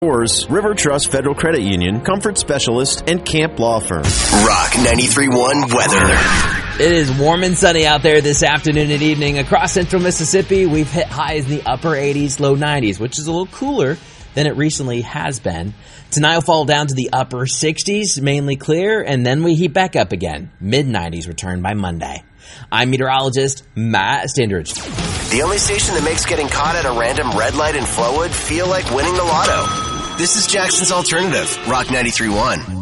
River Trust Federal Credit Union, Comfort Specialist, and Camp Law Firm. Rock 93.1 weather. It is warm and sunny out there this afternoon and evening. Across central Mississippi, we've hit highs in the upper 80s, low 90s, which is a little cooler than it recently has been. Tonight will fall down to the upper 60s, mainly clear, and then we heat back up again. Mid-90s return by Monday. I'm meteorologist Matt Standridge. The only station that makes getting caught at a random red light in Flowood feel like winning the lotto. This is Jackson's Alternative, Rock 93.1.